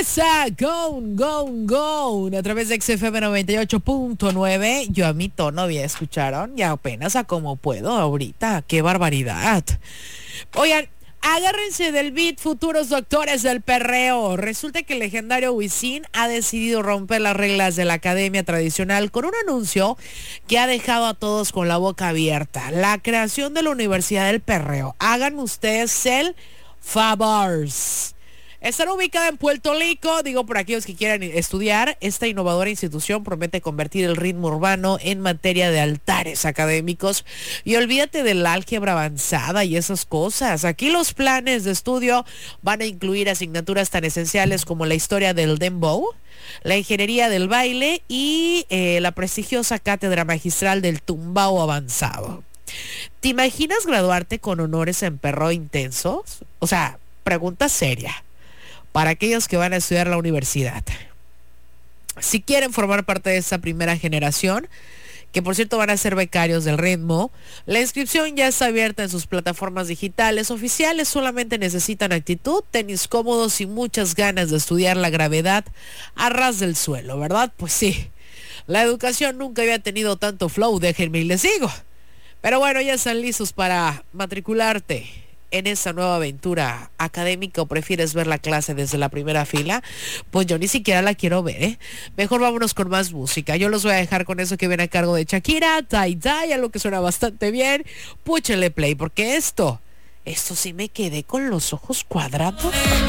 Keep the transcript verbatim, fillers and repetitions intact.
Vanessa, Gone, Gone, Gone, a través de X F M noventa y ocho punto nueve. Yo a mi tono, ¿ya escucharon? Ya apenas a como puedo ahorita. ¡Qué barbaridad! Oigan, agárrense del beat, futuros doctores del perreo. Resulta que el legendario Wisin ha decidido romper las reglas de la academia tradicional con un anuncio que ha dejado a todos con la boca abierta. La creación de la Universidad del Perreo. Hagan ustedes el favors. Estará ubicada en Puerto Rico, digo por aquellos que quieran estudiar. Esta innovadora institución promete convertir el ritmo urbano en materia de altares académicos. Y olvídate del álgebra avanzada y esas cosas. Aquí los planes de estudio van a incluir asignaturas tan esenciales como la historia del dembow, la ingeniería del baile y eh, la prestigiosa cátedra magistral del tumbao avanzado. ¿Te imaginas graduarte con honores en perro intensos? O sea, pregunta seria para aquellos que van a estudiar la universidad. Si quieren formar parte de esta primera generación, que por cierto van a ser becarios del ritmo, la inscripción ya está abierta en sus plataformas digitales oficiales. Solamente necesitan actitud, tenis cómodos y muchas ganas de estudiar la gravedad a ras del suelo, ¿verdad? Pues sí, la educación nunca había tenido tanto flow, déjenme y les digo. Pero bueno, ya están listos para matricularte en esta nueva aventura académica, o prefieres ver la clase desde la primera fila. Pues yo ni siquiera la quiero ver, ¿eh? Mejor vámonos con más música. Yo los voy a dejar con eso que viene a cargo de Shakira, Tai Tai, algo que suena bastante bien. Púchenle play, porque esto, esto sí me quedé con los ojos cuadrados.